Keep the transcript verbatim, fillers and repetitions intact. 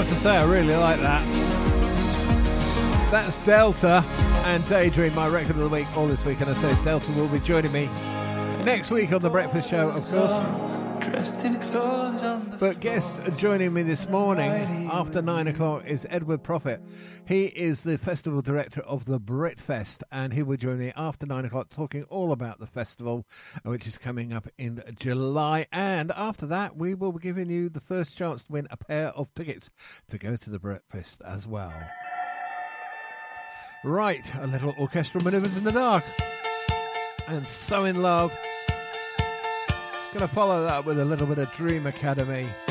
to say, I really like that. That's Delta and Daydream, my record of the week, all this week. And I said Delta will be joining me next week on The Breakfast Show, of course. But guest joining me this morning after nine o'clock is Edward Prophet. He is the festival director of the Britfest, and he will join me after nine o'clock talking all about the festival, which is coming up in July. And after that, we will be giving you the first chance to win a pair of tickets to go to the Britfest as well. Right, a little orchestral manoeuvres in the dark. And So In Love. Going to follow that with a little bit of Dream Academy.